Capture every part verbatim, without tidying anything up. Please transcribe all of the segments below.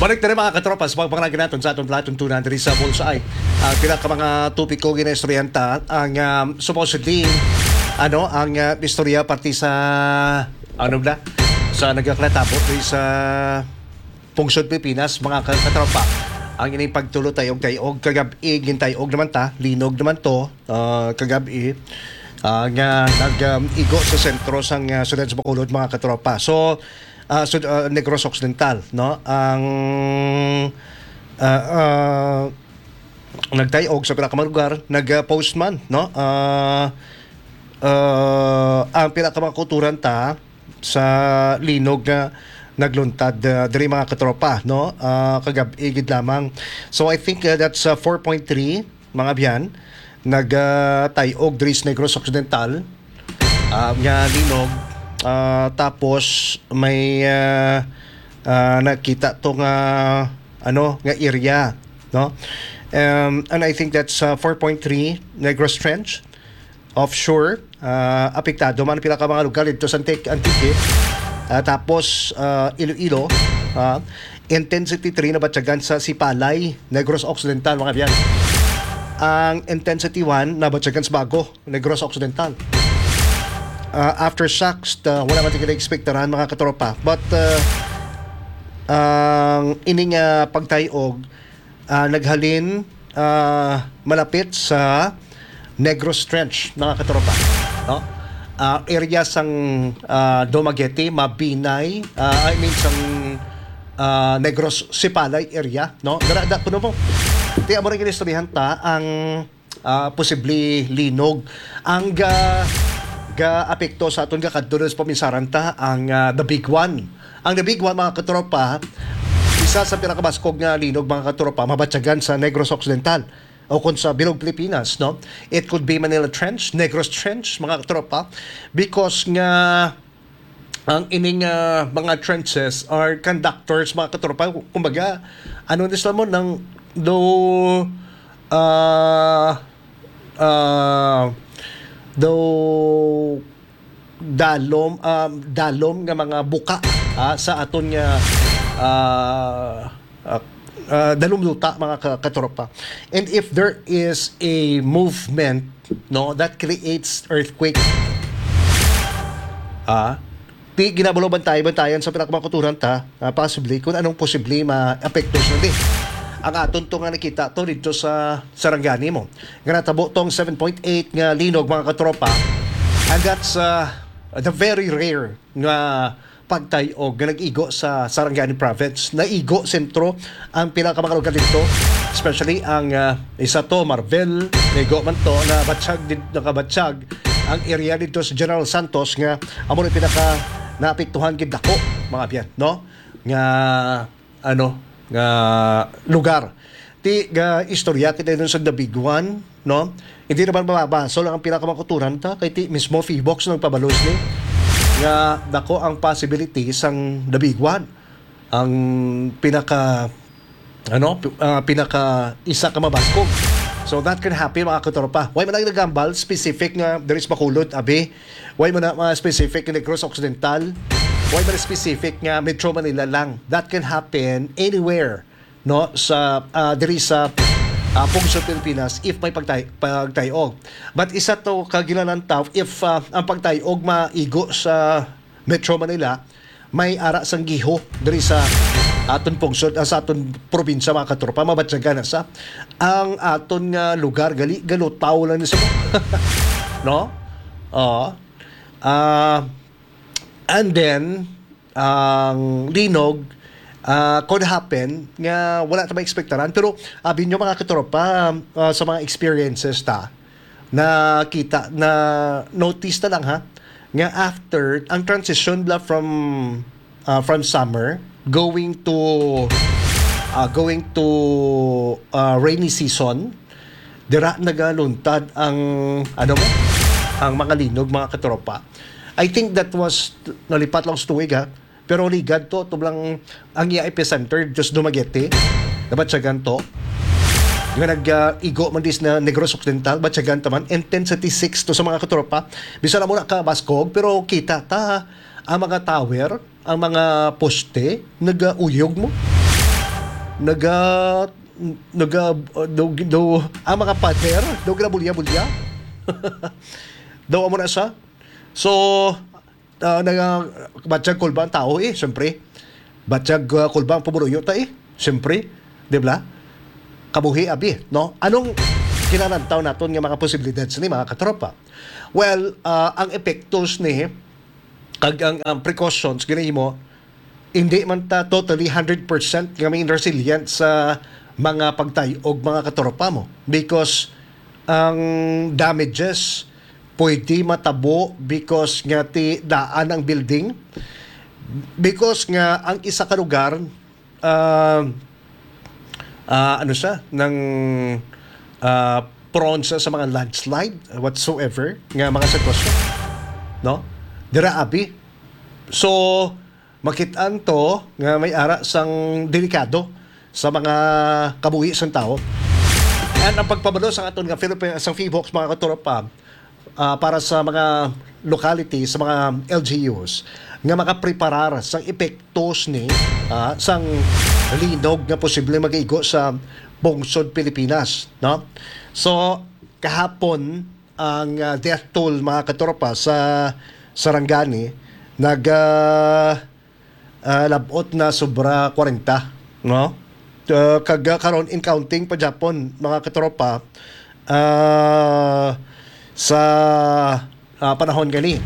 Balik na rin mga katropa sa pagpangalagin natin sa atong platong tunan diri sa Bullseye. Ang pinaka mga tupiko ginestoryanta ang um, supposedly ano ang uh, istorya parti sa ano ba sa nagaklatabo diri sa Pungsod Pilipinas mga katropa. Ang ining pagtulo tayo kay og kagabi gintay og naman ta linog naman to uh, kagabi ang uh, nag-igo um, sa sentro sang uh, Sudad sa Bacolod mga katropa. So uh, so, uh, Negros Occidental no ang uh, uh, nagtayog sa pinakamang lugar nag-post man no uh, uh, ang pinakamang kulturan ta sa linog na uh, nagluntad uh, diri mga katropa no uh, kagabi gid lamang. So I think uh, that's uh, four point three mga biyan nagtayog uh, diri sa Negros Occidental uh, nga linog uh, tapos may uh, uh, nakita tong uh, ano nga area no um, and I think that's uh, four point three Negros Trench offshore uh, apektado man pila ka mga lugar dito sa Antique Antique Uh, tapos uh, Iloilo uh, intensity three na batyagan sa Sipalay Negros Occidental mga biyan. Ang intensity one na batyagan sa Bago Negros Occidental. uh, aftershocks uh, wala man tigil expectaran mga katropa but uh, ang ining uh, pagtayog uh, naghalin uh, malapit sa Negros Trench mga katropa no? Uh, area sang uh, Dumaguete, Mabinay, uh, I mean sang uh, Negros Sipalay area, no? Darada kuno mo. Ti amo rin ginistoryahan ta ang uh, posible linog ang ga ga apekto sa aton ga kadto sa paminsaran ta ang uh, the big one. Ang the big one mga katropa, isa sa pinakabaskog nga linog mga katropa mabatyagan sa Negros Occidental o kung sa Bilog Pilipinas, no? It could be Manila Trench, Negros Trench, mga tropa, because nga ang ining uh, mga trenches are conductors, mga katropa. Kumbaga, ano nila mo ng do uh, uh, do dalom um, dalom nga mga buka uh, sa aton nga uh, uh, Uh, dalumluta mga katropa. And if there is a movement no that creates earthquake ah ti ginabuloban tayo bantayan sa pinakamakuturan ta uh, possibly kung anong posible ma-apekto sa din ang aton to nga nakita to dito sa Sarangani mo nga natabo tong seven point eight nga linog mga katropa and that's uh, the very rare nga pagtayog nga nag-igo sa Sarangani Province. Naigo sentro ang pinakamakalugar dito, especially ang uh, isa to Marvel, naigo man to na batsyag din nakabatsyag ang area dito sa General Santos nga amo rin pinaka naapektuhan gid dako mga biyan, no? Nga ano nga lugar. Ti ga istorya kita dun sa The Big One, no? Hindi naman mababasa lang ang pinakamakuturan ta kay ti mismo Feebox nang pabalos ni nga dako ang possibility sang the big one ang pinaka ano uh, pinaka isa ka mabaskog so that can happen mga katropa. Why man lang nagambal specific nga there is Bacolod abi why man na uh, specific nga Negros Occidental why man specific nga Metro Manila lang that can happen anywhere no sa uh, there is sa uh, Pungsod Pilipinas if may pagtay pagtayog. But isa to kagilanan taw if uh, ang pagtayog maigo sa Metro Manila may ara sang giho diri sa aton pungsod uh, sa aton probinsya mga katropa mabatyagan na sa ang aton nga lugar gali galutaw lang ni sa no uh, uh, and then ang linog Uh, could happen nga wala ta ma-expectaran pero abi nyo mga katropa uh, sa mga experiences ta na kita na notice ta lang ha nga after ang transition bla from uh, from summer going to uh, going to uh, rainy season dira nagaluntad ang ano mo ang mga linog mga katropa. I think that was nalipat lang sa tuig ha pero ligad to tublang ang iya epicenter just Dumaguete dapat siya ganto nga nag-igo uh, man dis na Negros Occidental batyagan taman intensity six to sa mga katropa bisa na muna ka baskog pero kita ta ang mga tower ang mga poste nag-uyog mo naga naga do, do ang mga pader do grabulya-bulya daw amo na sa so uh, naga batsyag kulba ang tao eh syempre batsyag uh, kulba ang pumuruyo ta eh syempre di ba kabuhi abi no anong kinanantaw naton nga mga posibilidades ni mga katropa well uh, ang epektos ni kag ang um, precautions ginahimo hindi man ta totally one hundred percent nga may resilient sa mga pagtay og mga katropa mo because ang damages pwede matabo because nga ti daan ang building because nga ang isa ka lugar uh, uh, ano siya ng uh, prone siya sa mga landslide whatsoever nga mga sitwasyon no dira abi so makitaan to nga may ara sang delikado sa mga kabuhi sang tao. And ang pagpabalo sa aton nga Philippine sang Feebox mga katropa uh, para sa mga locality sa mga L G Us nga makapreparar sang epektos ni uh, sang linog nga posible mag-igo sa bungsod Pilipinas, no? So kahapon ang uh, death toll mga katropa sa Sarangani nag uh, uh, labot na sobra forty, no? Uh, kag karon in counting pa Japon mga katropa uh, sa uh, panahon gani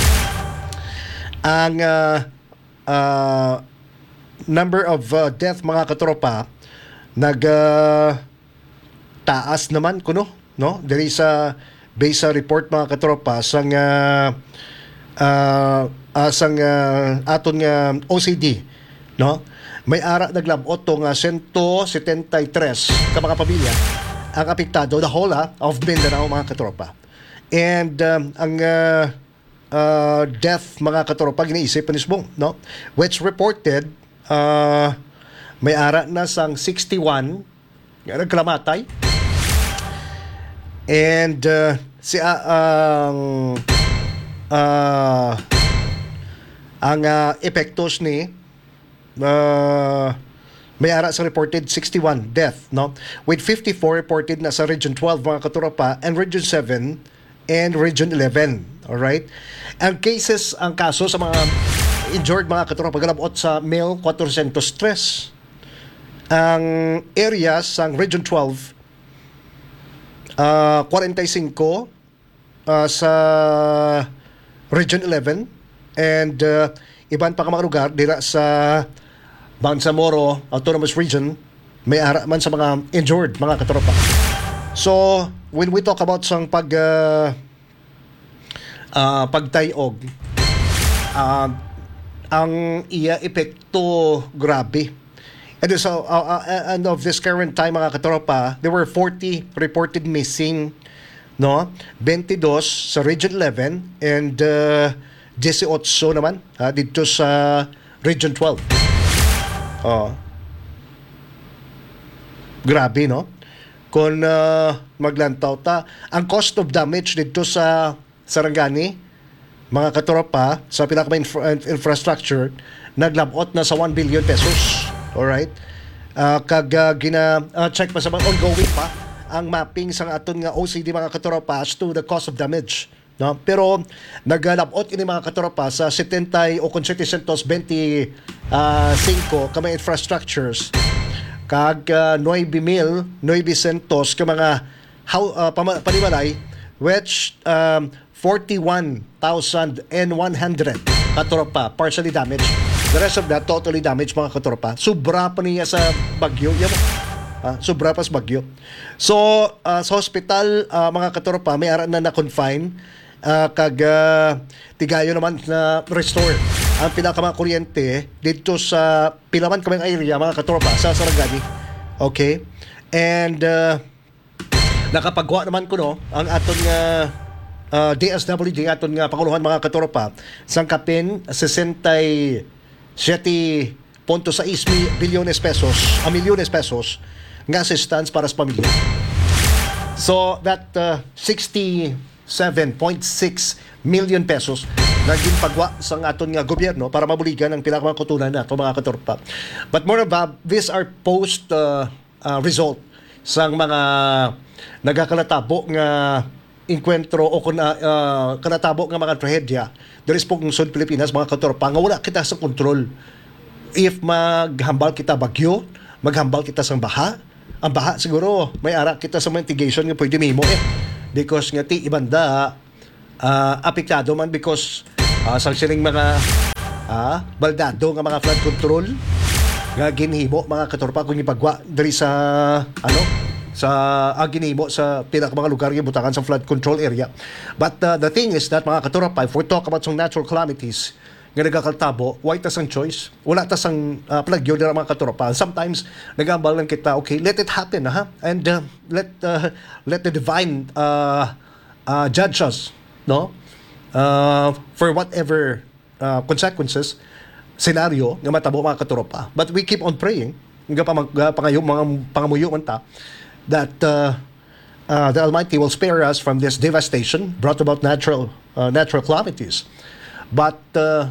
ang uh, uh, number of uh, death mga katropa nag uh, taas naman kuno no diri sa base sa report mga katropa sang uh, uh, uh, sang uh, aton nga O C D no may ara naglabot to nga one hundred seventy-three ka mga pamilya ang apektado the whole ah, of Mindanao mga katropa. And um, ang uh, uh, death mga katropa giniisip panisbong no which reported uh, may ara na sang sixty-one nga nagklamatay. And uh, si uh, ang uh, ang uh, epektos ni Uh, may ara sa reported sixty-one death no with fifty-four reported na sa region twelve mga katropa and region seven and region eleven. All right, ang cases ang kaso sa mga injured mga katropa galabot sa male four hundred three ang areas sang region twelve uh, forty-five uh, sa region eleven and uh, iban pa ka mga lugar dira sa Bangsamoro Autonomous Region may ara man sa mga injured mga katropa. So when we talk about sang pag uh, uh, pagtayog uh, ang iya epekto grabe. And so uh, uh, and of this current time mga katropa there were forty reported missing no twenty-two sa region eleven and uh, eighteen naman uh, dito sa region twelve. Oh. Grabe no? Kung uh, maglantaw ta, ang cost of damage dito sa Sarangani, mga katropa, sa pinaka infra- infrastructure, naglabot na sa one billion pesos. Alright? Uh, kag uh, gina uh, check pa sa mga ongoing pa ang mapping sa aton nga O C D mga katropa as to the cost of damage. No? Pero nagalabot ini mga katropa sa seventy o kung twenty-five ka mga infrastructures kag uh, nine mil nine centos ka mga how, uh, panimalay which um, forty-one thousand one hundred katropa partially damaged. The rest of that totally damaged mga katropa. Sobra pa niya sa bagyo. Yan Ah, sobra pa sa bagyo. So, uh, sa hospital, uh, mga katropa, may ara na na-confine uh, kag uh, tigayo naman na restore ang pinakamang kuryente dito sa pilaman kaming area, mga katropa, sa Sarangani. Okay? And uh, nakapagwa naman ko no, ang aton nga uh, D S W D, aton nga Panguluhan mga katropa, sangkapin sixty-seven point six bilyones pesos, a milyones pesos nga assistance para sa pamilya. So that uh, sixty-seven point six million pesos naging pagwa sa aton nga gobyerno para mabuligan ang pinakakutunan nato mga katorpa. But more about these are post uh, uh, result sang mga nagakanatabo nga inkwentro o kuna uh, kanatabo nga mga trahedya diri sa pungsod Pilipinas mga katorpa nga wala kita sa kontrol. If maghambal kita bagyo, maghambal kita sa baha, ang baha siguro may ara kita sa mitigation nga pwede mimo eh because nga ti ibanda uh, apektado man because uh, sa sining mga uh, baldado nga mga flood control nga ginhimo mga katorpa kung ipagwa diri sa ano sa uh, ginhimo sa pinaka mga lugar nga butangan sa flood control area. But uh, the thing is that mga katorpa, if we talk about some natural calamities nga nagakaltabo, why tas ang choice? Wala tas ang uh, plagyo dira mga katorpa. Sometimes nagambal lang kita, okay, let it happen, ha? And uh, let uh, let the divine uh, uh, judge us, no? Uh, for whatever uh, consequences scenario nga matabo mga katorpa. But we keep on praying nga pamag uh, pangayo mga pangamuyo man ta that uh, uh, the Almighty will spare us from this devastation brought about natural uh, natural calamities. But uh,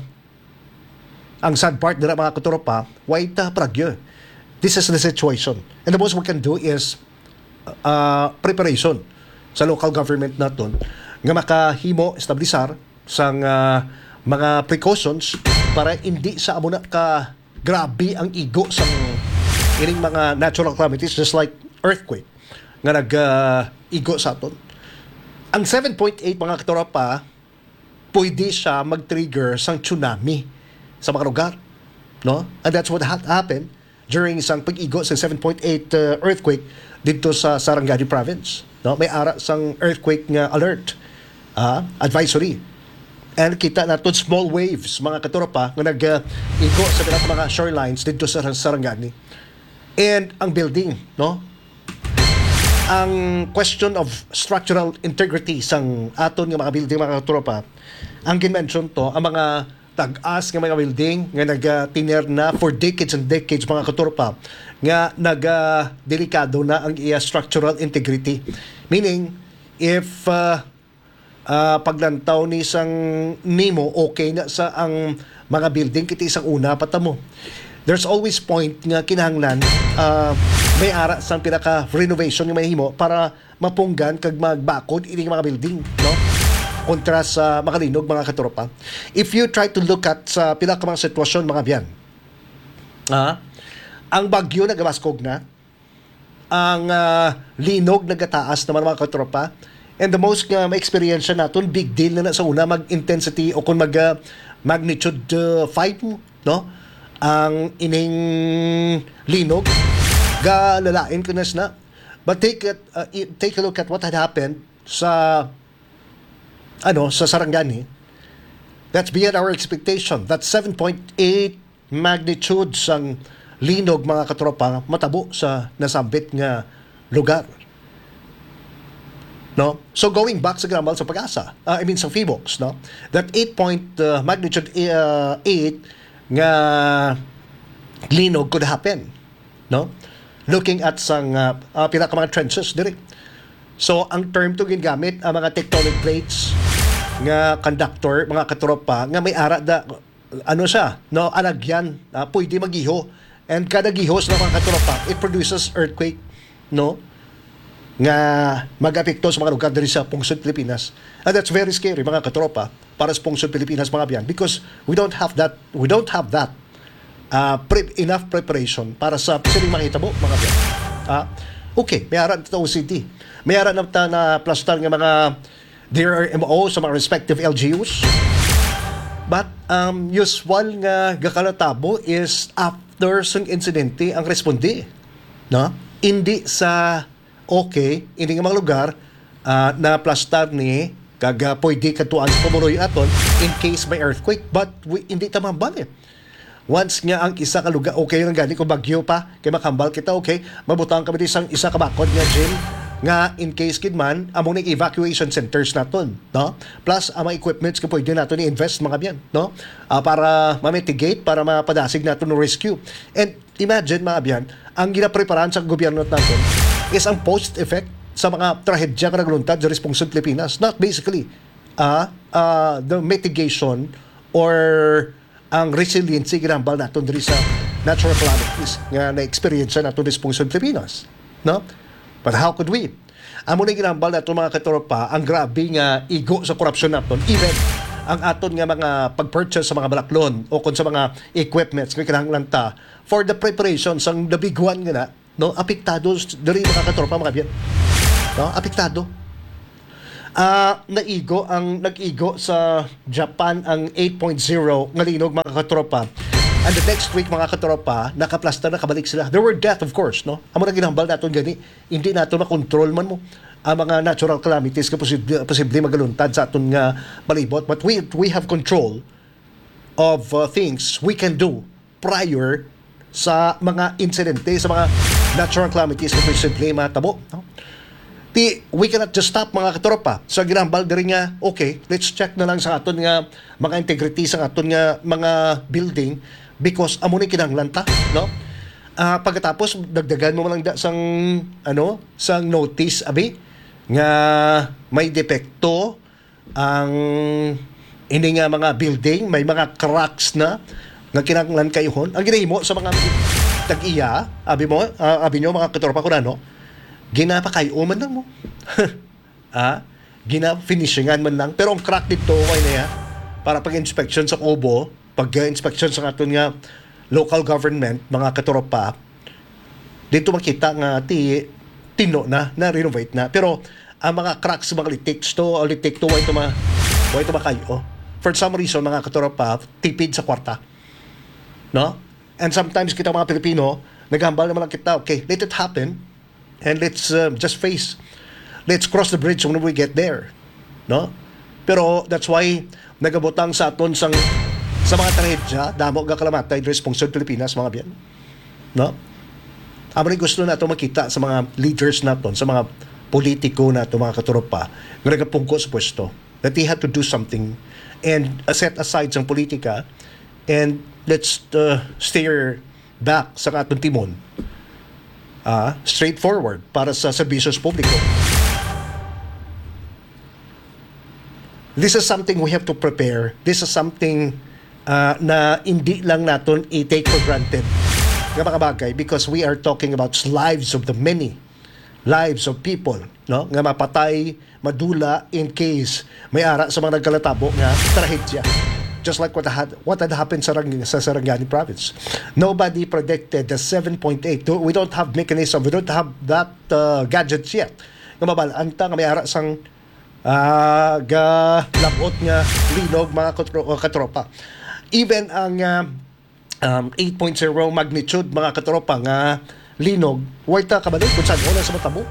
ang sad part nila mga katorpa, why ta pragyo? This is the situation. And the most we can do is uh, preparation sa local government naton nga makahimo establisar sang uh, mga precautions para hindi sa amo na ka grabe ang igo sang ining mga natural calamities just like earthquake nga nag uh, igo sa aton. Ang seven point eight mga katorpa pwede siya mag-trigger sang tsunami sa mga lugar, no? And that's what ha- happened during isang pag-igo sa seven point eight uh, earthquake dito sa Sarangani province, no? May ara sang earthquake nga alert, uh, advisory. And kita natin small waves mga katorpa nga nag-igo sa pinaka mga shorelines dito sa Sarangani. And ang building, no? Ang question of structural integrity sang aton nga mga building mga katorpa, ang ginmention to, ang mga tag-as nga mga building nga nag-tiner na for decades and decades mga katorpa nga nag-delikado na ang iya structural integrity. Meaning, if uh, uh, paglantaw ni isang nimo, okay na sa ang mga building, kiti isang una patamo. There's always point nga kinahanglan uh, may ara sa pinaka-renovation nga mahimo para mapunggan kag magbakod ining mga building, no? Kontra sa makalinog mga katropa. If you try to look at sa pinaka mga sitwasyon mga biyan, ah, ang bagyo nagabaskog na, ang uh, linog nagataas naman mga katropa, and the most nga uh, ma-experience naton big deal na, na sa una mag-intensity o kung mag uh, magnitude uh, five, no? Ang ining linog ga lalain ko na. But take it, uh, take a look at what had happened sa ano sa Sarangani. That's beyond our expectation. That seven point eight magnitude sang linog mga katropa matabo sa nasambit nga lugar. No? So going back sa Grambal sa Pag-asa, uh, I mean sa Phibox, no? That eight point uh, magnitude uh, eight nga linog could happen, no? Looking at sang uh, uh, pinaka mga trenches diri. So ang term to gingamit ang mga tectonic plates nga conductor mga katropa nga may ara da ano siya, no, alagyan, uh, pwede magiho, and kada gihos ng mga katropa it produces earthquake, no, nga mag-apekto sa mga lugar diri sa pungsod Pilipinas. And that's very scary mga katropa para sa pungsod Pilipinas mga biyan, because we don't have that we don't have that uh, pre- enough preparation para sa sining makita mo mga biyan. Ah, okay, may ara na O C D, may ara na ta na plastar nga mga D R M O sa mga respective L G Us. But um, usual nga gakalatabo is after sang insidente ang responde, no? Hindi sa okay, hindi nga mga lugar uh, na plastar ni kaga pwede katuan sa pumuroy aton in case may earthquake, but we, hindi ta mabalik. Once nga ang isa ka lugar, okay lang gani kung bagyo pa, kay makambal kita, okay, mabutang kami isang isa ka bakod nga gym, nga in case kid man among evacuation centers naton, no? Plus ang mga equipments nga pwede naton i-invest mga biyan, no? Uh, para ma-mitigate, para mapadasig naton ng rescue. And imagine mga biyan, ang ginapreparan sa gobyerno naton is ang post effect sa mga trahedya nga nagluntad sa responsyon Pilipinas. Not basically ah, ah, the mitigation or ang resiliency ginambal naton diri sa natural calamities nga na-experience naton sa pungsod Pilipinas, no? But how could we? Amo ni ginambal naton mga katropa ang grabe nga igo sa korupsyon naton, even ang aton nga mga pag-purchase sa mga balaklon o kung sa mga equipments nga kinahanglan ta for the preparation sang the big one nga na, no, apektado diri mga katropa mga biyan, no, apektado. Ah, uh, naigo ang nag-igo sa Japan ang eight point oh nga linog mga katropa. And the next week mga katropa, nakaplasta na kabalik sila. There were death of course, no. Amo na ginambal naton gani, hindi nato na-control man mo ang mga natural calamities nga posible, posible magaluntad sa aton nga palibot, but we we have control of uh, things we can do prior sa mga insidente, sa mga natural calamities nga posible matabo, no? Di, we cannot just stop mga katropa sa ginambal diri nga, okay, let's check na lang sa aton nga mga integrity sa aton nga mga building because amo ni kinahanglan ta, no? Uh, pagkatapos dagdagan mo lang da sang ano, sang notice abi nga may depekto ang ini nga mga building, may mga cracks na nga kinahanglan kayhon. Ang ginahimo sa mga tag-iya, abi mo, uh, abi nyo mga katropa ko na, no? Ginapakayo man lang mo. ah, gina-finishingan man lang. Pero ang crack dito, okay na yan. Para pag-inspection sa kubo, pag-inspection sa aton nga local government, mga katropa, dito makita nga ti, tino na, na-renovate na. Pero ang mga cracks, mga litikts to, o litik to, why ito ma, why ito makayo. For some reason, mga katropa, tipid sa kwarta. No? And sometimes kita mga Pilipino, naghambal naman lang kita, okay, let it happen. And let's uh, just face, let's cross the bridge when we get there, no? Pero that's why nagabutang sa aton sang sa mga trahedya, damo ga kalamatay diri sa pungsod Pilipinas mga biyan, no? Amo ni gusto nato makita sa mga leaders naton, sa mga politiko nato mga katropa, nga nagapungko sa pwesto, that they had to do something and uh, set aside sang politika and let's uh, steer back sa aton timon. Ah, straightforward para sa serbisyos publiko. This is something we have to prepare. This is something uh, na hindi lang naton i-take for granted nga mga bagay because we are talking about lives of the many, lives of people, no? Nga mapatay, madula in case may ara sa mga nagkalatabo nga trahedya. Just like what had what had happened sa, sa Sarangani province. Nobody predicted the seven point eight. We don't have mechanism. We don't have that uh, gadgets yet. Nga mabalanta nga may ara sang uh, ga labot nga linog mga katropa. Even ang uh, um, eight point oh magnitude mga katropa nga linog, wait ta kabalo kung saan una sa matabo.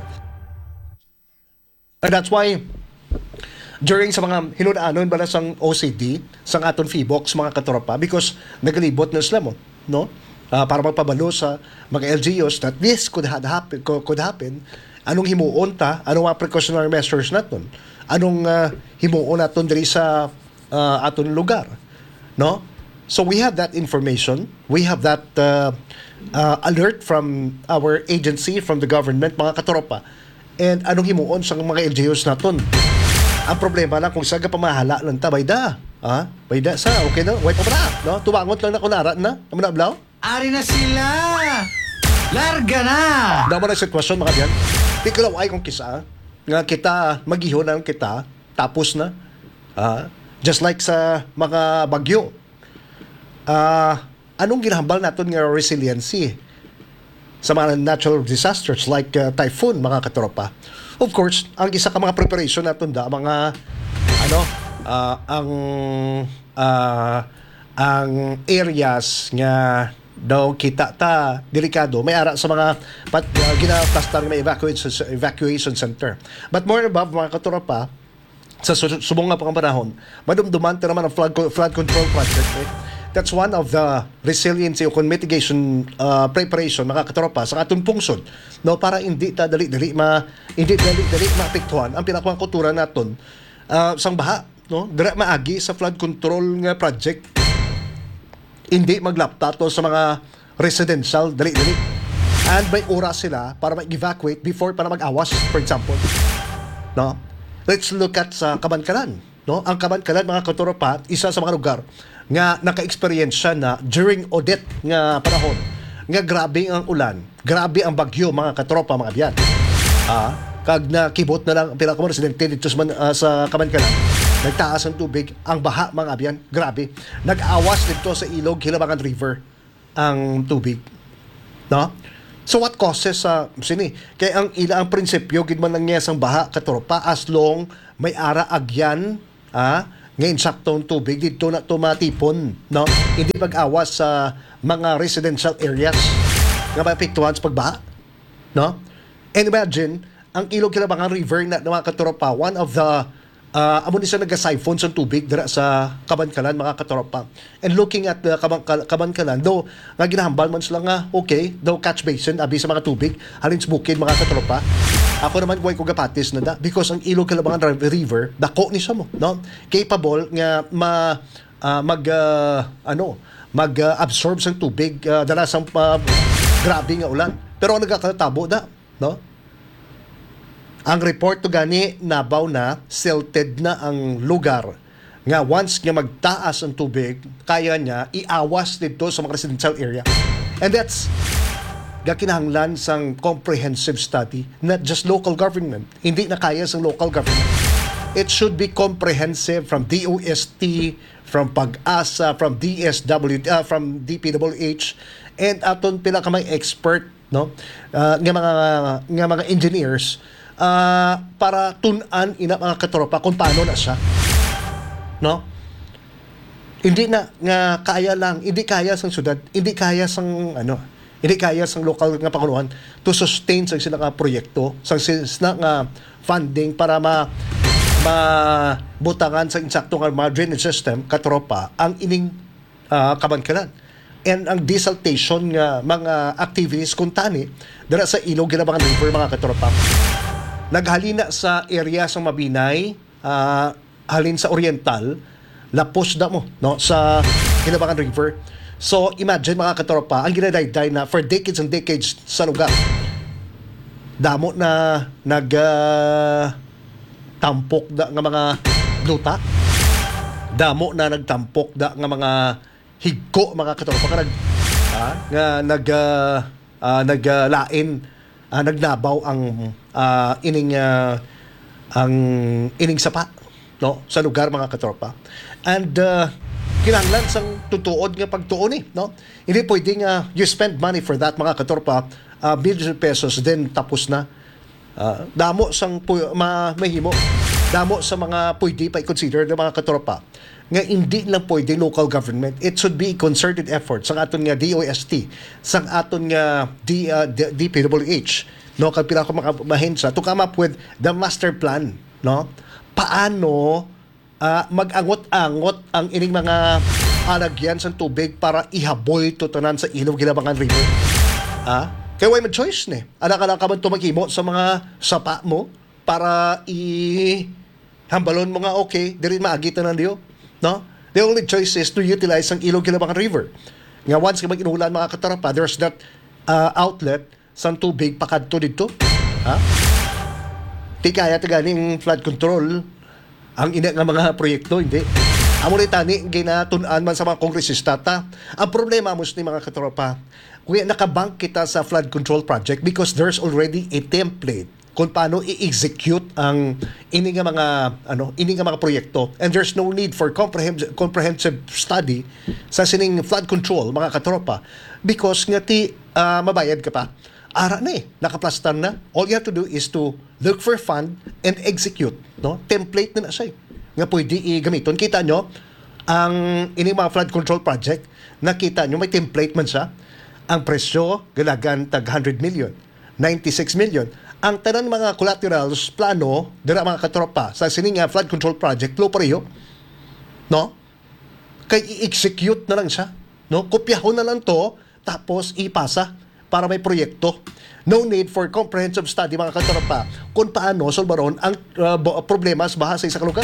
And that's why during sa mga hinunaanon bala sang O C D, sang aton F-I-B-O-X mga katropa, because nagalibot na sila mo, no? Uh, para magpabalo sa mga L G Us that this could have happen, could happen. Anong himuon ta? Anong mga precautionary measures naton? Anong uh, himuon naton diri sa uh, aton lugar, no? So we have that information. We have that uh, uh, alert from our agency, from the government, mga katropa. And anong himuon sa mga L G Us naton? Ang problema lang kung saga pamahala lang ta bayda. Ha? Bayda sa okay na, wait pa na, no? Tubangot lang na kunara na. Amo na ablaw? Ari na sila. Larga na. Damo na sitwasyon mga diyan. Di ko lang ay kung kisa nga kita magihon lang kita tapos na. Ah, just like sa mga bagyo. Ah, anong ginahambal naton nga resiliency sa mga natural disasters like uh, typhoon mga katropa? Of course, ang isa ka mga preparation naton da mga ano uh, ang uh, ang areas nga daw kita ta delikado may ara sa mga pat, uh, ginaplastar may evacuation evacuation center. But more above mga katropa sa subong nga pang panahon, madumduman ta naman ang flood flood control project. Eh. That's one of the resiliency o mitigation uh, preparation mga katropa sa atong pungsod, no, para hindi ta dali-dali ma hindi dali-dali maapektuhan ang pinakang kultura naton uh, sang baha, no, dira maagi sa flood control nga project. Hindi maglapta to sa mga residential dali-dali. And may oras sila para mag-evacuate before para mag-awas, for example. No? Let's look at sa Kabankaran. no? Ang Kabankalan, mga katropa, isa sa mga lugar nga naka-experience siya na during Odette nga panahon nga grabe ang ulan, grabe ang bagyo, mga katropa, mga biyan. Ah, kag nakibot na lang pila ka mga residente dito sa, man- ah, sa Kabankalan, nagtaas ang tubig, ang baha, mga biyan, grabe. Nag-awas dito sa ilog Hilabangan River ang tubig, no? So what causes sa uh, sini? Kaya ang ila ang prinsipyo gid man lang niya sang baha katropa as long may ara agyan, ah, nga insaktong tubig dito na tumatipon, no? Hindi pag-awas sa mga residential areas nga maapektuhan sa pagbaha, no? And imagine ang ilog Hilabangan River na mga katropa, one of the uh, amo ni sa nag-siphon sa tubig dira sa Kabankalan, mga katropa. And looking at the Kaban- Kabankalan, though nga ginahambal man sila nga okay, though catch basin abi sa mga tubig halin sa bukid, mga katropa. Ako naman kuy ko gapatis na da because ang ilog Hilabangan River dako ni sa mo, no? Capable nga ma uh, mag uh, ano, mag-absorb uh, sang tubig uh, dala sang uh, grabe nga ulan. Pero ang nagkakatabo da, no? Ang report to gani nabaw na silted na ang lugar nga once nga magtaas ang tubig kaya niya iawas dito sa mga residential area, and that's gakinahanglan sang comprehensive study, not just local government. Hindi na kaya sang local government, it should be comprehensive from D O S T, from Pag-asa, from D S W, uh, from D P W H, and aton pila ka mga expert, no, uh, nga mga nga mga engineers, Uh, para tun-an ina mga katropa kung paano na siya, no? Hindi na nga kaya lang, hindi kaya sang syudad, hindi kaya sang ano, hindi kaya sang local nga panguluhan to sustain sa sila nga proyekto, sa sila nga funding para ma mabutangan sa insakto nga mga drainage system katropa ang ining uh, Kabankalan. And ang desaltation nga mga activities kuntani dira sa ilog Hilabangan River, mga katropa, naghalina sa area sa Mabinay, uh, halin sa Oriental, lapos da mo, no, sa Hilabangan River. So imagine, mga katropa, ang ginadayday na for decades and decades sa lugar, damo na nag uh, tampok da nga mga luta, damo na nagtampok da nga mga higko, mga katropa, nga nag ah, nga nag uh, uh, naglain, uh, nagnabaw ang uh, ining uh, ang ining sapa, no, sa lugar, mga katropa. And uh, kinahanglan sang tutuod nga pagtuon eh, no? Hindi pwedeng uh, you spend money for that, mga katropa, uh, billions of pesos, then tapos na. Uh, damo sang pu- ma- mahimo, damo sa mga pwede pa i-consider ng mga katropa nga hindi lang pwede local government. It should be concerted effort sa aton nga D O S T, sa aton nga D, uh, D, D P W H, no, kag pila ko mga mahensa to come up with the master plan, no? Paano uh, mag-angot-angot ang ining mga alagyan sa tubig para ihaboy to tanan sa ilog Hilabangan River. Ah, kaya way choice ni. Ana ka lang ka man tumagimo sa mga sapa mo para i hambalon mo nga okay, diri maagitan na diyo, no? The only choice is to utilize ang ilog Hilabangan River. Nga once ka mag-inulan, mga katarapa, there's that uh, outlet sang tubig pakadto dito. Ha? Di kaya taganing flood control ang ina nga mga proyekto, hindi. Amo ni tani ginatun-an man sa mga kongresista ta. Ang problema mo ni mga katropa, kuya nakabank kita sa flood control project because there's already a template kung paano i-execute ang ini nga mga ano, ini nga mga proyekto, and there's no need for comprehensive comprehensive study sa sining flood control, mga katropa, because nga ti uh, mabayad ka pa. Ara na eh, nakaplastan na. All you have to do is to look for fund and execute, no? Template na na siya, nga pwede i-gamiton. Kita nyo, ang ini mga flood control project, nakita nyo, may template man siya. Ang presyo, galagan tag one hundred million, ninety-six million. Ang tanan mga collaterals, plano, dira mga katropa, sa sining nga flood control project, lo pareho, no? Kay i-execute na lang siya, no? Kopyahon na lang to, tapos ipasa para may proyekto. No need for comprehensive study, mga katropa, kung paano solbaron ang uh, problema sa baha sa isang lugar.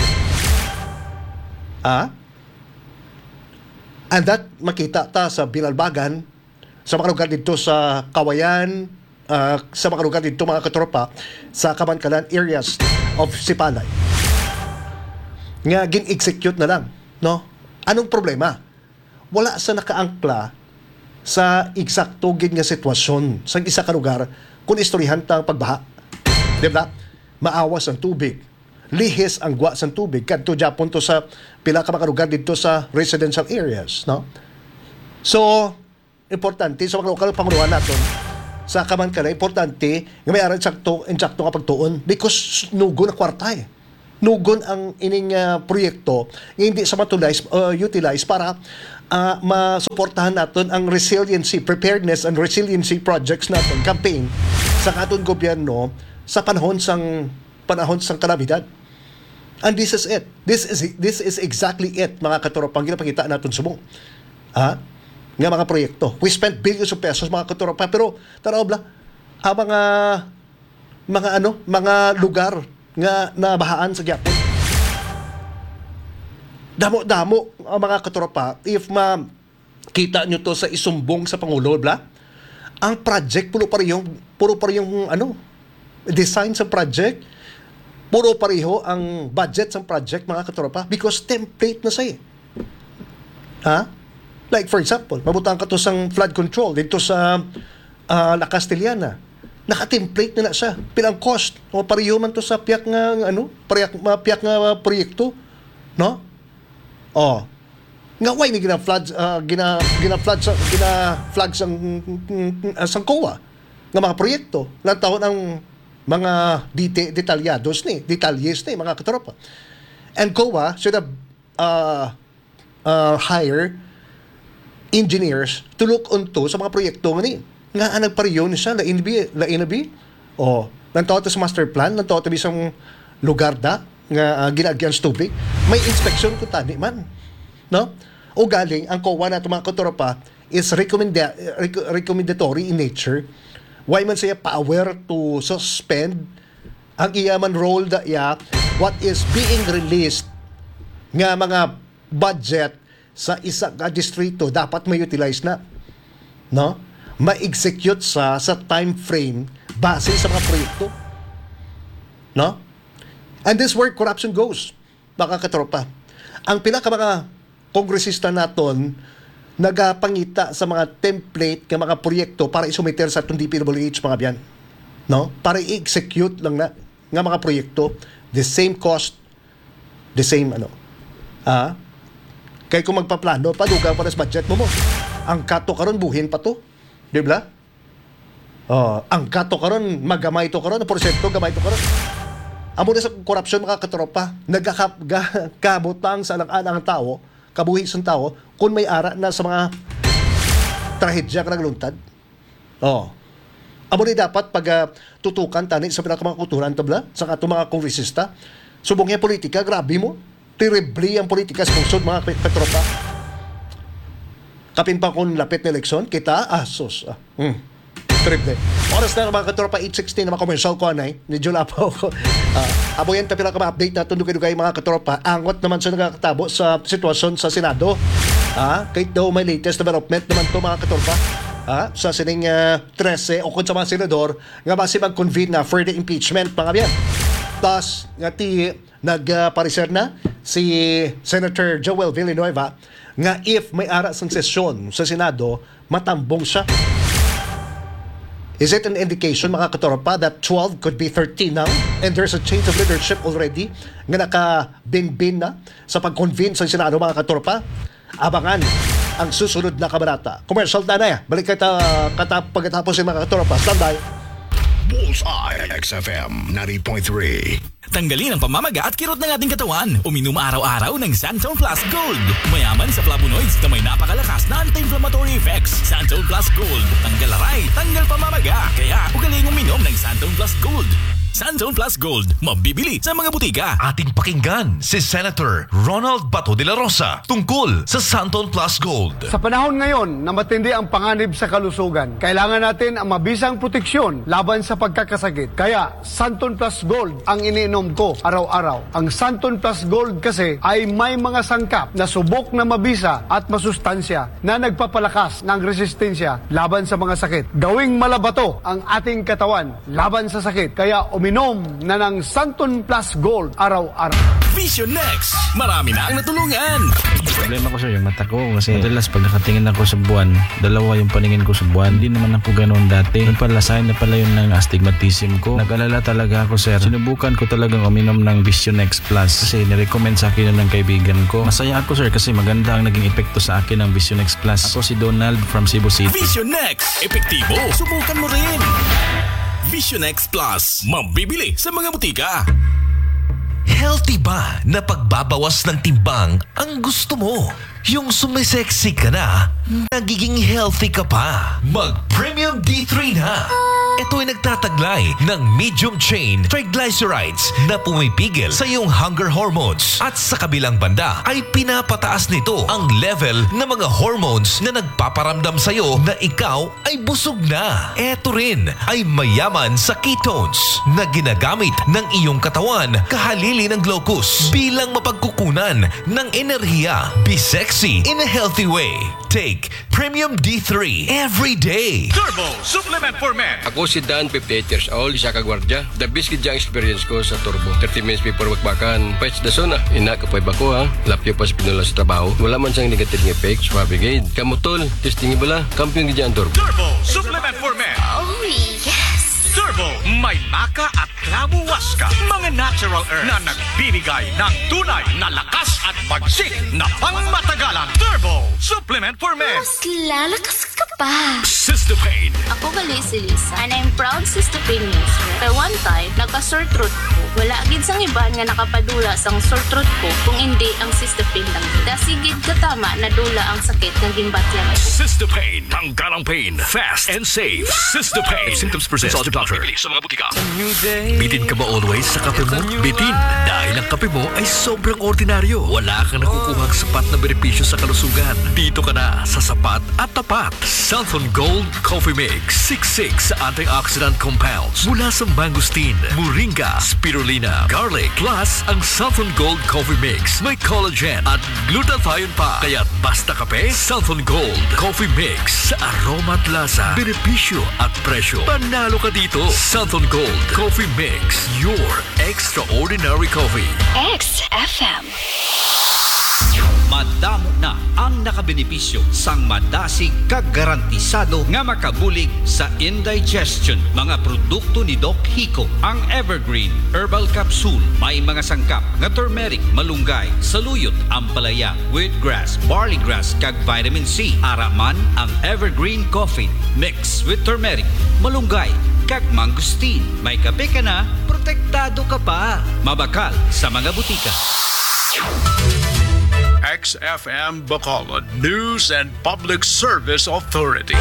Ah? And that makita ta sa Bilalbagan, sa mga lugar dito sa Kawayan, uh, sa mga lugar dito, mga katropa, sa Kabankalan areas of Sipalay. nga gin-execute na lang, no? Anong problema? Wala sa nakaangkla sa eksakto gid nga sitwasyon sa isa ka lugar kung istoryahan ta ang pagbaha. Di ba? Maawas ang tubig. Lihis ang gwa sa tubig kadto Japon to sa pila ka mga lugar dito sa residential areas, no? So, importante sa mga lokal pangunawan naton sa kaman kana importante nga may aran sakto insakto nga pagtuon because nugon ang kwarta eh. Nugon ang ining uh, proyekto nga hindi sa matulay uh, utilize para uh, masuportahan naton ang resiliency, preparedness and resiliency projects naton campaign sa katon gobyerno sa panahon sang panahon sang kalamidad. And this is it. This is this is exactly it, mga katuropang ginapakita naton subong. Ha? Nga mga proyekto. We spent billions of pesos, mga katuropa, pero tanaw bla, ang mga mga ano, mga lugar nga nabahaan sa Japon. Damo-damo ang mga katuropa, if ma kita nyo to sa isumbong sa Pangulo, bla, ang project puro pa rin yung, puro pa rin yung ano, design sa project, puro pareho ang budget sa project, mga katropa, because template na siya. Ha? Like for example, mabutang ka to sang flood control dito sa uh, La Castellana. Naka-template na na siya. Pilang cost. O pareho man to sa piyak nga ano, piyak, piyak nga proyekto. No? Oh. Nga why ni gina-flood uh, gina gina-flood sa gina-flag sang uh, sang C O A nga mga proyekto. Lang taon ang mga dete- detalyados ni, detalyes ni, mga katropa. And C O A should have uh, uh, hire engineers to look onto sa mga proyekto nga ni. Nga ang nagpariyon siya, la inabi, la inabi. O, nantawag sa master plan, nantawag sa isang lugar da, nga uh, ginagyan sa tubig. May inspection ko tani man. No? O galing, ang C O A na mga katropa is recommenda- rec- recommendatory in nature. Why man siya power to suspend ang iyaman role da iya what is being released nga mga budget sa isa ka distrito dapat ma-utilize na, no? Ma-execute sa sa time frame base sa mga proyekto, no? And this where corruption goes, mga katropa. Ang pinaka mga kongresista naton nagapangita sa mga template ng mga proyekto para isumiter sa itong D P W H, mga biyan. No? Para i-execute lang na ng mga proyekto, the same cost, the same ano. Ah? Kaya kung magpaplano, padugang pa na sa budget mo mo. Ang kato karon buhin pa to. Di ba? Oh, ang kato karon magamay to karon, ang porsyento gamay to karon. Amo na sa corruption, mga katropa, nagkakabutang sa alang-alang tao, kabuhi sa tao, kung may ara na sa mga trahedya ka nagluntad. Oh. Amo ni dapat pag uh, tutukan tani sa pinaka mga kulturan tabla sa ato mga kongresista. Subong nga politika, grabe mo. Terribly ang politika sa kungsod, mga katropa. Kapin pa kung lapit na eleksyon, kita, asos. Ah, hmm. Terrible. Oras na mga katropa, eight sixteen na mga commercial ko anay. Medyo lapaw ko. Uh, abo yan, tapila ka ma-update na tundugay-dugay mga katropa. Angot naman sa nagkakatabo sa sitwasyon sa Senado. Ah, kahit daw may latest development naman to, mga katropa. Ah, sa sining uh, thirteen o kung sa mga senador nga basi mag-convene na further impeachment, mga biyan. Tapos, nga ti nagpareser uh, na si Senator Joel Villanueva nga if may ara sang sesyon sa Senado, matambong siya. Is it an indication, mga katropa, that twelve could be thirteen now and there's a change of leadership already nga naka-bin-bin na sa pag-convene sa Senado, mga katropa? Abangan ang susunod na kabanata. Commercial na na, balik kita katap pagkatapos yung mga katropa. Stand by. Bullseye X F M ninety point three. Tanggalin ang pamamaga at kirot ng ating katawan. Uminom araw-araw ng Santone Plus Gold. Mayaman sa flavonoids na may napakalakas na anti-inflammatory effects. Santone Plus Gold. Tanggal aray, tanggal pamamaga. Kaya ugaling uminom ng Santone Plus Gold. Santone Plus Gold. Mabibili sa mga butika. Ating pakinggan si Senator Ronald Bato de la Rosa tungkol sa Santone Plus Gold. Sa panahon ngayon na matindi ang panganib sa kalusugan, kailangan natin ang mabisang proteksyon laban sa pagkakasakit. Kaya Santone Plus Gold ang iniinom ko araw-araw. Ang Santone Plus Gold kasi ay may mga sangkap na subok na mabisa at masustansya na nagpapalakas ng resistensya laban sa mga sakit. Gawing malabato ang ating katawan laban sa sakit. Kaya uminom uminom na ng Santon Plus Gold araw-araw. Vision Next! Marami na ang natulungan! Problema ko sir, yung mata ko kasi madalas pag nakatingin ako sa buwan, dalawa yung paningin ko sa buwan. Hindi naman ako ganoon dati. Yung pala sign na pala yun ng astigmatism ko. Nag-alala talaga ako sir. Sinubukan ko talagang uminom ng Vision Next Plus kasi nirecommend sa akin yun ng kaibigan ko. Masaya ako sir kasi maganda ang naging epekto sa akin ng Vision Next Plus. Ako si Donald from Cebu City. Vision Next! Epektibo! Subukan mo rin! Vision Next Plus. Mabibili sa mga butika. Healthy ba na pagbabawas ng timbang ang gusto mo? Yung sumisexy ka na, nagiging healthy ka pa. Mag-Premium D three na. Ito ay nagtataglay ng medium chain triglycerides na pumipigil sa iyong hunger hormones. At sa kabilang banda ay pinapataas nito ang level ng mga hormones na nagpaparamdam sa iyo na ikaw ay busog na. Ito rin ay mayaman sa ketones na ginagamit ng iyong katawan kahalili ng glucose bilang mapagkukunan ng enerhiya. Be sexy in a healthy way. Take Premium D three every day. Turbo Supplement for Men. Ako si Dan, fifty-eight years old, isa ka gwardya. The best kid experience ko sa Turbo. thirty minutes before magbakan. Pets da zona. Ina kapoy ba ko ha? Lapyo pa sa pinula sa trabaho. Wala man siyang negative effects. Mabigay. Kamutol. Testing bala. Kampiyon gidyan Turbo. Turbo Supplement for Men. Oh, yes! Turbo, may maka at klabu waska. Mga natural earth na nagbibigay ng tunay na lakas at pagsik na pangmatagalan. Turbo Supplement for Men. Mas lalakas ka pa. Cystopain. Ako gali si Lisa and I'm proud Cystopain user. Kaya one time, nagka-sore throat ko. Wala agad sang iban nga nakapadula sang sore throat ko kung hindi ang Cystopain lang. Dasigid katama na dula ang sakit ng gimbatyan ko. Cystopain. Tanggal ang pain. Fast and safe. Cystopain. If symptoms persist, consult your doctor. Sa mga butika. Bitin ka ba always sa kape mo? Bitin! Dahil ang kape mo ay sobrang ordinaryo. Wala kang nakukuhang sapat na benepisyo sa kalusugan. Dito ka na sa sapat at tapat. Southern Gold Coffee Mix. sixty-six antioxidant compounds mula sa mangosteen, moringa, spirulina, garlic. Plus, ang Southern Gold Coffee Mix may collagen at glutathione pa. Kaya basta kape, Southern Gold Coffee Mix. Sa aroma at lasa, benepisyo at presyo. Panalo ka dito. Southern Gold Coffee Mix. Your extraordinary coffee. X F M. Madamo na ang nakabenepisyo sang madasig kagarantisado nga makabulig sa indigestion. Mga produkto ni Doc Hico. Ang Evergreen Herbal Capsule may mga sangkap nga turmeric, malunggay, saluyot, ampalaya, wheatgrass, barley grass kag vitamin C. Araman ang Evergreen Coffee mix with turmeric, malunggay kag mangosteen. May kape ka na, protektado ka pa. Mabakal sa mga butika. X F M Bacolod News and Public Service Authority.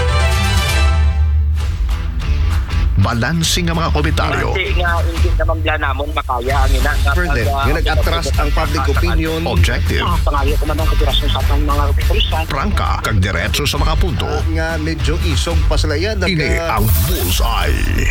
Balansing ang mga komentaryo. Hindi nga, hindi naman bla namon makaya ang ina. Further, yung nag-atras ang public opinion. Objective. Pangayo ko naman kapirasyon sa atong mga pulisan. Prangka, kag diretso sa mga punto. Uh, nga medyo isog pa sila yan. Nag, Ini uh, ang Bullseye.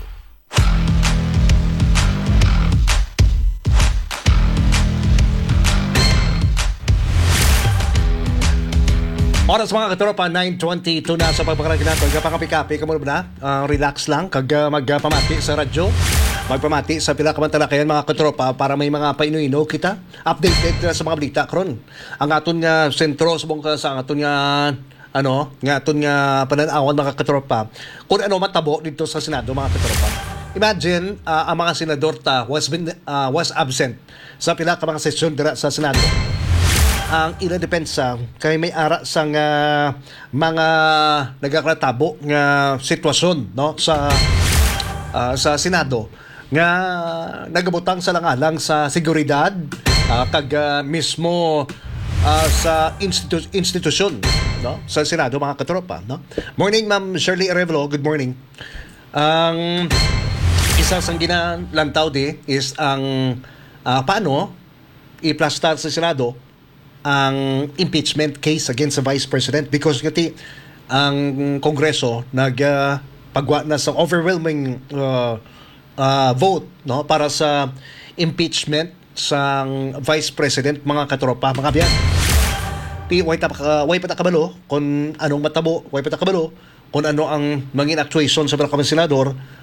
Oras mga katropa, nine twenty-two na sa pagpakarag natin. Kapakapi-kapi, kamo na, uh, relax lang, kag uh, magpamati sa radyo. Magpamati sa pila kamantalakayan mga katropa para may mga painuino kita. Updated na sa mga balita karon. Ang aton nga sentro subong ka sa aton nga ano, nga aton nga pananawan mga katropa. Kung ano matabo dito sa Senado mga katropa. Imagine uh, ang mga senador ta was been uh, was absent sa pila ka mga sesyon dira sa Senado. Ang ilang depensa kay may ara sang uh, mga nagakatabo nga sitwasyon no sa uh, sa Senado nga nagabutang sa langalang sa seguridad uh, kag uh, mismo uh, sa institu- institusyon no sa Senado mga katropa no. Morning Ma'am Shirley Arevalo, good morning. Ang isa sang ginalantaw di is ang uh, paano i-plastar sa Senado ang impeachment case against the Vice President because ngati ang Kongreso nag uh, pagwa na sa overwhelming uh, uh, vote no para sa impeachment sa Vice President mga katropa mga biyan. Ti way ta uh, way pa ta kabalo kung anong matabo, way pa ta kabalo kung ano ang mangin actuation sa mga senador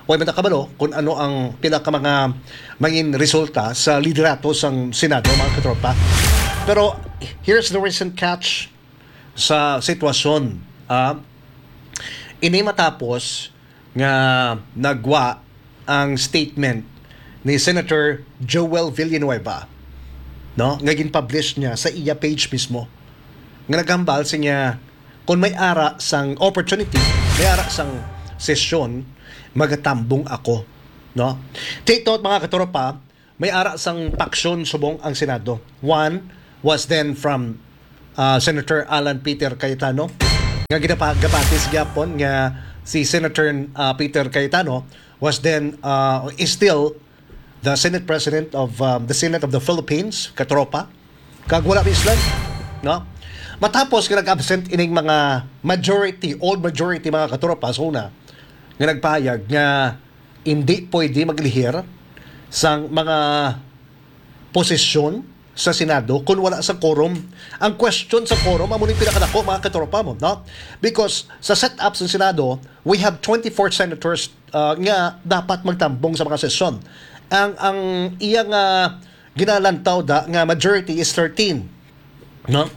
o ibang kabalo kung ano ang pinaka mga mangin resulta sa liderato sang Senado, mga katropa. Pero here's the recent catch sa sitwasyon. Uh, ini matapos nga nagwa ang statement ni Senator Joel Villanueva, no? Nga gin-publish niya sa iya page mismo. Nga nagambal sa niya kung may ara sang opportunity, may ara sang sesyon, magatambong ako, no? Take note, mga katropa, may ara sang paksyon subong ang Senado. One was then from uh, Senator Alan Peter Cayetano, nga ginapagapati sa Japon nga si Senator uh, Peter Cayetano was then uh, is still the Senate President of um, the Senate of the Philippines, katropa, kag wala Island, no? Matapos nga nag-absent ining mga majority, old majority mga katropa sa una, nga nagpahayag nga hindi pwede maglihir sang mga posisyon sa Senado kung wala sa quorum. Ang question sa quorum, amo ni pinakadako mga katropa mo, no? Because sa setup sa Senado, we have twenty-four senators uh, nga dapat magtambong sa mga sesyon. Ang ang iyang uh, ginalantaw da nga majority is thirteen, no?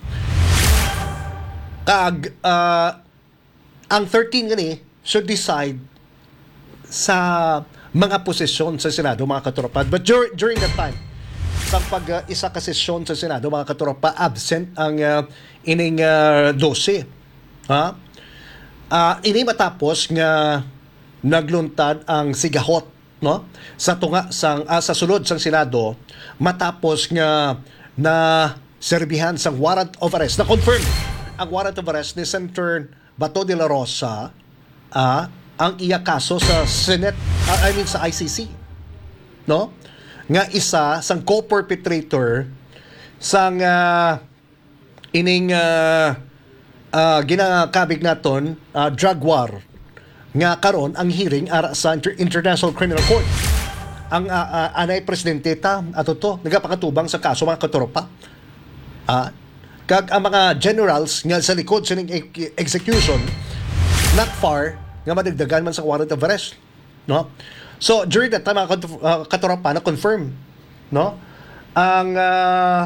Kag uh, ang thirteen gani should decide sa mga posisyon sa Senado, mga katropa. But dur- during that time, sa pag-isa uh, ka sesyon sa Senado, mga katropa, absent ang uh, ining uh, dose. Ha? Uh, ini matapos nga nagluntad ang sigahot, no? Sa tunga sang uh, sa sulod sang Senado, matapos nga na serbihan sang warrant of arrest, na confirm ang warrant of arrest ni Senator Bato de la Rosa, uh, ang iya kaso sa Senate, uh, I mean sa I C C, no? Nga isa sang co-perpetrator sang uh, ining uh, uh, ginakabig naton uh, drug war nga karon ang hearing ara sa Inter- International Criminal Court. Ang uh, uh, anay presidente ta ato to nagapakatubang sa kaso, mga katropa. Ah, uh, kag ang mga generals nga sa likod sa ning execution not far nga madagdagan man sa warrant of arrest, no? So during that time, mga uh, katropa, na confirm, no, ang uh,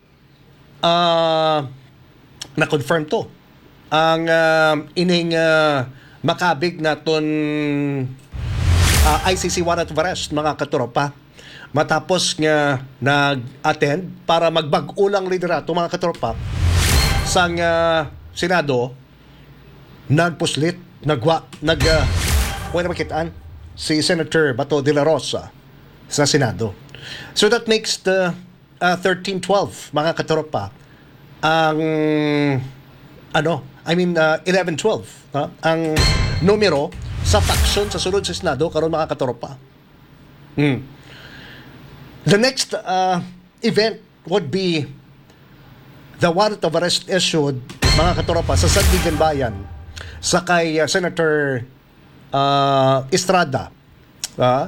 uh, na confirm to ang uh, ining uh, makabig naton uh, I C C warrant of arrest, mga katropa, matapos nga nag-attend para magbag-ulang liderato, mga katropa, sang uh, Senado, nagpuslit, nagwa, nag, uh, wala makitaan, si Senator Bato de la Rosa sa Senado. So that makes the uh, thirteen twelve, mga katropa, ang, ano, I mean, uh, eleven twelve, huh? Ang numero sa faction sa sunod sa Senado, karon, mga katropa. Hmm. The next uh, event would be the warrant of arrest issued, mga katropa, sa Sandigan Bayan sa kay uh, Senator uh, Estrada. Uh,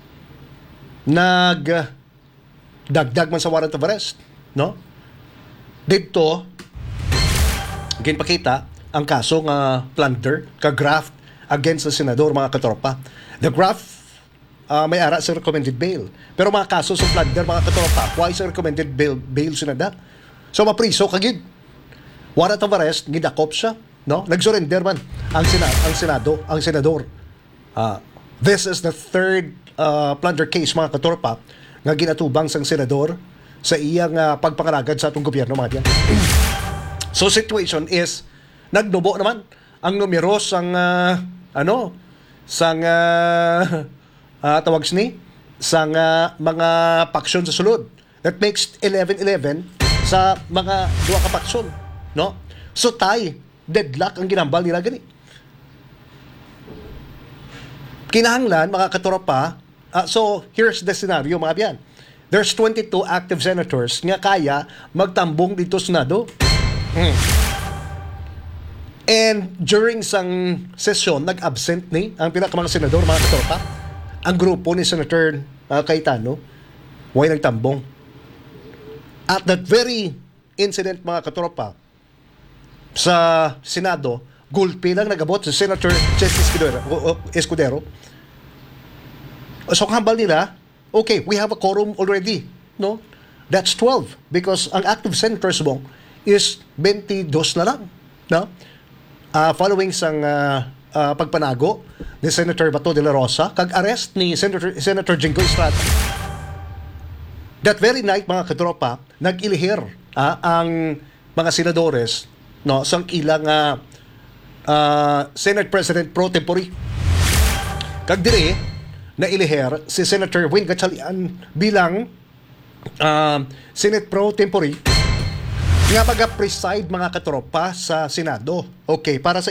nag uh, dagdag man sa warrant of arrest, no? Dito ginpakita ang kaso nga plunder, ka-graft against the senador, mga katropa. The graft Uh, may ara sa recommended bail. Pero mga kaso sa plunder, mga katropa, why sa recommended bail, bail sinada? So mapriso kagid. Warrant of arrest, gidakop siya, no? Nagsurrender man ang Senado, ang Senado, ang senador. Uh, this is the third uh, plunder case, mga katropa, nga ginatubang sang senador sa iyang uh, pagpangaragad sa atong gobyerno, mga diyan. So situation is nagdubo naman ang numero sang uh, ano, sang uh, Uh, tawag ni sang uh, mga paksyon sa sulod. That makes eleven eleven sa mga duha ka paksyon, no? So tie, deadlock ang ginambal nila gani. Kinahanglan, mga katropa, uh, so here's the scenario, mga biyan. There's twenty-two active senators nga kaya magtambong dito sa Senado. Hmm. And during sang session, nag-absent ni ang pinaka mga senador, mga katropa. Ang grupo ni Senator uh, Cayetano, way nagtambong. At that very incident, mga katropa, sa Senado, gulpi lang nagabot sa Senator Chester Escudero, Escudero So ang hambal nila, okay, we have a quorum already, no? That's twelve because ang active senators mo is twenty-two na lang, no? Uh, following sang uh, uh, pagpanago ni Senator Bato de la Rosa, kag arrest ni Senator Senator Jingo Estrada. That very night, mga katropa, nag-ilihir ah, ang mga senadores, no, sang ilang uh, uh, Senate President pro tempore. Kag dire na ilihir si Senator Win Gatchalian bilang uh, Senate pro tempore nga mag-preside, mga katropa, sa Senado. Okay, para sa